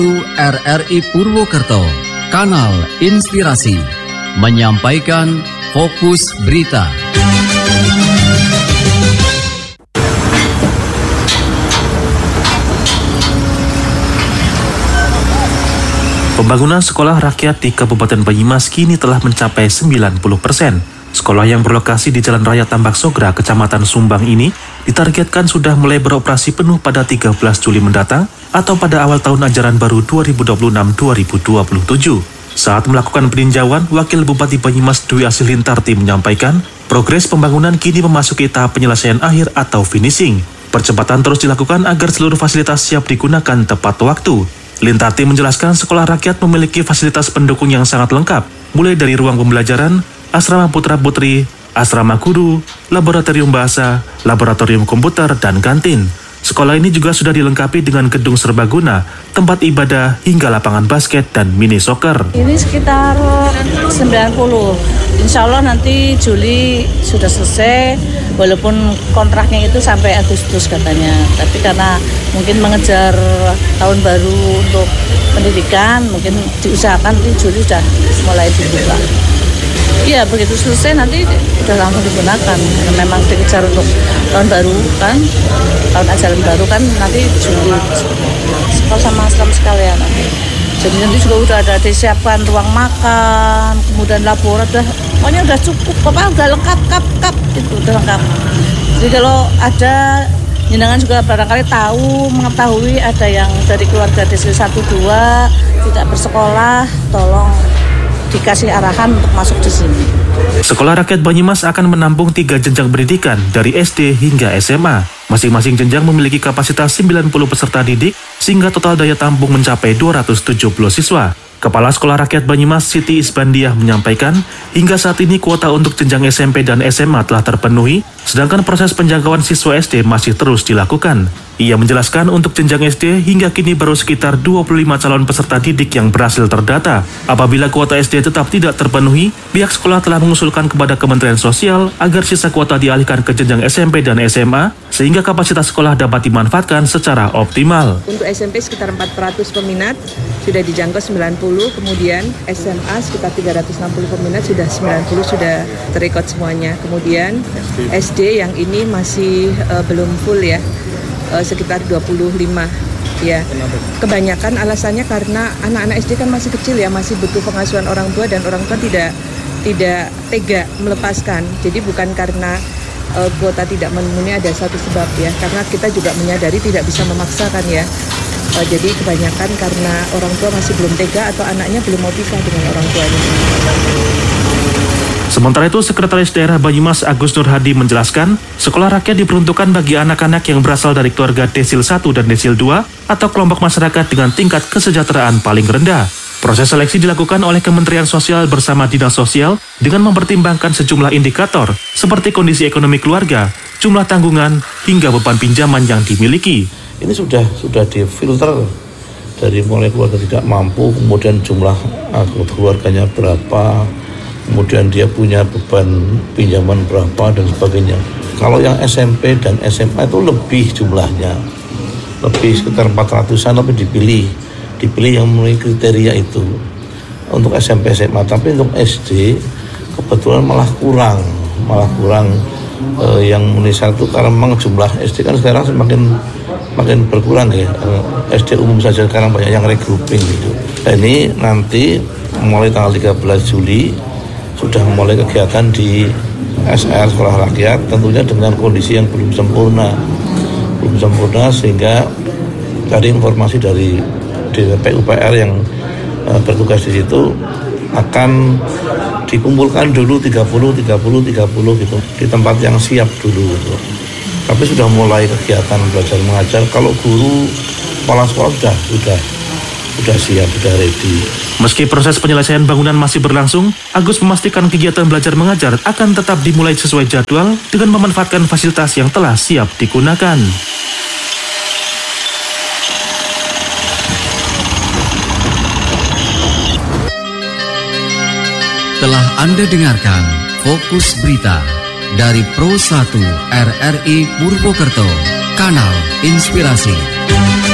RRI Purwokerto, Kanal Inspirasi, menyampaikan Fokus Berita. Pembangunan sekolah rakyat di Kabupaten Banyumas kini telah mencapai 90%. Sekolah yang berlokasi di Jalan Raya Tambak Sogra, Kecamatan Sumbang ini ditargetkan sudah mulai beroperasi penuh pada 13 Juli mendatang atau pada awal tahun ajaran baru 2026-2027. Saat melakukan peninjauan, Wakil Bupati Banyumas Dwi Asih Lintarti menyampaikan, progres pembangunan kini memasuki tahap penyelesaian akhir atau finishing. Percepatan terus dilakukan agar seluruh fasilitas siap digunakan tepat waktu. Lintarti menjelaskan sekolah rakyat memiliki fasilitas pendukung yang sangat lengkap, mulai dari ruang pembelajaran, asrama putra-putri, asrama guru, laboratorium bahasa, laboratorium komputer, dan kantin. Sekolah ini juga sudah dilengkapi dengan gedung serbaguna, tempat ibadah, hingga lapangan basket dan mini soccer. Ini sekitar 90. Insya Allah nanti Juli sudah selesai, walaupun kontraknya itu sampai Agustus katanya. Tapi karena mungkin mengejar tahun baru untuk pendidikan, mungkin diusahakan di Juli sudah mulai dibuka. Iya, begitu selesai nanti udah langsung digunakan. Karena memang dikejar untuk tahun baru kan, tahun ajaran baru kan nanti Juli. Sekolah sama sekalian nanti. Jadi nanti juga udah ada disiapkan ruang makan, kemudian laboratorium, pokoknya udah cukup, udah lengkap, itu udah lengkap. Jadi kalau ada jenengan juga barangkali mengetahui ada yang dari keluarga Desil 1-2 tidak bersekolah, tolong dikasih arahan untuk masuk di sini. Sekolah Rakyat Banyumas akan menampung 3 jenjang pendidikan dari SD hingga SMA. Masing-masing jenjang memiliki kapasitas 90 peserta didik sehingga total daya tampung mencapai 270 siswa. Kepala Sekolah Rakyat Banyumas Siti Isbandiah menyampaikan, hingga saat ini kuota untuk jenjang SMP dan SMA telah terpenuhi, sedangkan proses penjangkauan siswa SD masih terus dilakukan. Ia menjelaskan untuk jenjang SD hingga kini baru sekitar 25 calon peserta didik yang berhasil terdata. Apabila kuota SD tetap tidak terpenuhi, pihak sekolah telah mengusulkan kepada Kementerian Sosial agar sisa kuota dialihkan ke jenjang SMP dan SMA, sehingga kapasitas sekolah dapat dimanfaatkan secara optimal. Untuk SMP sekitar 400 peminat, sudah dijangkau 90, kemudian SMA sekitar 360 peminat, sudah 90 sudah terikot semuanya. Kemudian SD yang ini masih belum full ya, sekitar 25 ya. Kebanyakan alasannya karena anak-anak SD kan masih kecil ya, masih butuh pengasuhan orang tua dan orang tua tidak tega melepaskan. Jadi bukan karena kuota tidak memenuhi, ada satu sebab ya, karena kita juga menyadari tidak bisa memaksakan ya. Jadi kebanyakan karena orang tua masih belum tega atau anaknya belum mau pisah dengan orang tuanya. Sementara itu, Sekretaris Daerah Banyumas Agus Nur Hadi menjelaskan, sekolah rakyat diperuntukkan bagi anak-anak yang berasal dari keluarga Desil 1 dan Desil 2 atau kelompok masyarakat dengan tingkat kesejahteraan paling rendah. Proses seleksi dilakukan oleh Kementerian Sosial bersama Dinas Sosial dengan mempertimbangkan sejumlah indikator seperti kondisi ekonomi keluarga, jumlah tanggungan, hingga beban pinjaman yang dimiliki. Ini sudah difilter dari mulai keluarga tidak mampu, kemudian jumlah keluarganya berapa, kemudian dia punya beban pinjaman berapa dan sebagainya. Kalau yang SMP dan SMA itu lebih jumlahnya, lebih sekitar 400-an, tapi dipilih yang memenuhi kriteria itu untuk SMP SMA. Tapi untuk SD kebetulan malah kurang yang memenuhi satu, karena memang jumlah SD kan sekarang makin berkurang ya. SD umum saja sekarang banyak yang regrouping gitu. Dan ini nanti mulai tanggal 13 Juli sudah mulai kegiatan di SR Sekolah Rakyat, tentunya dengan kondisi yang belum sempurna sehingga dari informasi dari DPUPR yang bertugas di situ akan dikumpulkan dulu 30 gitu di tempat yang siap dulu gitu. Tapi sudah mulai kegiatan belajar mengajar. Kalau guru kepala sekolah sudah siap, sudah ready. Meski proses penyelesaian bangunan masih berlangsung, Agus memastikan kegiatan belajar mengajar akan tetap dimulai sesuai jadwal dengan memanfaatkan fasilitas yang telah siap digunakan. Telah Anda dengarkan Fokus Berita dari Pro 1 RRI Purwokerto, Kanal Inspirasi.